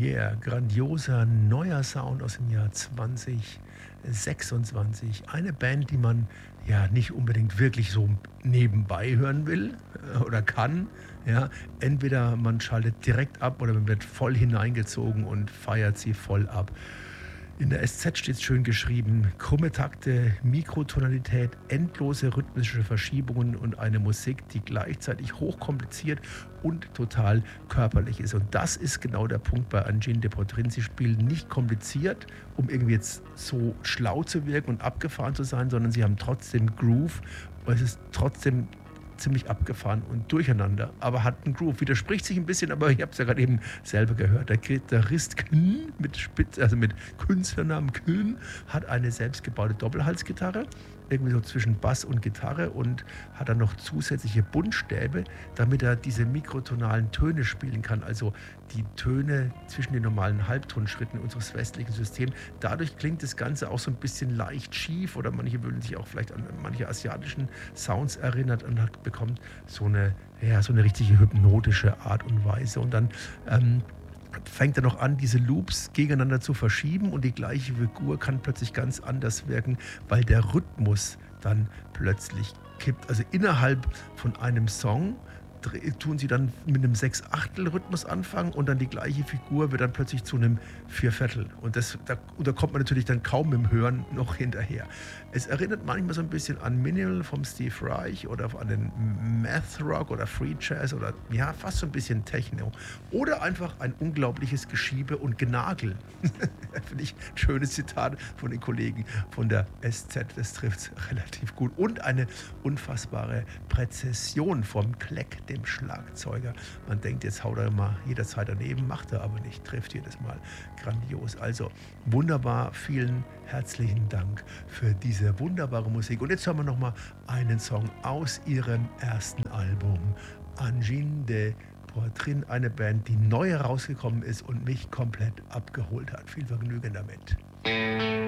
Yeah, grandioser neuer Sound aus dem Jahr 2026. Eine Band, die man ja nicht unbedingt wirklich so nebenbei hören will oder kann. Ja, entweder man schaltet direkt ab oder man wird voll hineingezogen und feiert sie voll ab. In der SZ steht schön geschrieben: krumme Takte, Mikrotonalität, endlose rhythmische Verschiebungen und eine Musik, die gleichzeitig hochkompliziert und total körperlich ist. Und das ist genau der Punkt bei Angine de Portrin. Sie spielen nicht kompliziert, um irgendwie jetzt so schlau zu wirken und abgefahren zu sein, sondern sie haben trotzdem Groove. Und es ist trotzdem ziemlich abgefahren und durcheinander, aber hat einen Groove. Widerspricht sich ein bisschen, aber ich habe es ja gerade eben selber gehört. Der Gitarrist Knn mit Künstlernamen Knn hat eine selbstgebaute Doppelhalsgitarre, irgendwie so zwischen Bass und Gitarre, und hat dann noch zusätzliche Buntstäbe, damit er diese mikrotonalen Töne spielen kann, also die Töne zwischen den normalen Halbtonschritten unseres westlichen Systems. Dadurch klingt das Ganze auch so ein bisschen leicht schief, oder manche würden sich auch vielleicht an manche asiatischen Sounds erinnert, und bekommt so eine, ja, so eine richtige hypnotische Art und Weise. Und dann fängt er noch an, diese Loops gegeneinander zu verschieben, und die gleiche Figur kann plötzlich ganz anders wirken, weil der Rhythmus dann plötzlich kippt. Also innerhalb von einem Song tun sie dann mit einem Sechsachtel-Rhythmus anfangen, und dann die gleiche Figur wird dann plötzlich zu einem Vierviertel. Und da kommt man natürlich dann kaum im Hören noch hinterher. Es erinnert manchmal so ein bisschen an Minimal vom Steve Reich oder an den Math Rock oder Free Jazz oder ja, fast so ein bisschen Techno. Oder einfach ein unglaubliches Geschiebe und Genagel. Finde ich ein schönes Zitat von den Kollegen von der SZ. Das trifft es relativ gut. Und eine unfassbare Präzision vom Kleck, dem Schlagzeuger. Man denkt, jetzt haut er mal jederzeit daneben, macht er aber nicht, trifft jedes Mal. Grandios. Also wunderbar, vielen herzlichen Dank für diese wunderbare Musik. Und jetzt hören wir nochmal einen Song aus ihrem ersten Album, Angine de Portrin, eine Band, die neu herausgekommen ist und mich komplett abgeholt hat. Viel Vergnügen damit.